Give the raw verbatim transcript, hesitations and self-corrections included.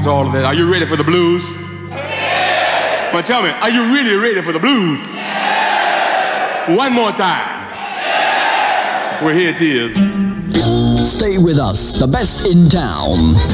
to all of that. Are you ready for the blues? Yeah. But tell me, are you really ready for the blues? Yeah. One more time. Yeah. Well, here it is. Stay with us, the best in town.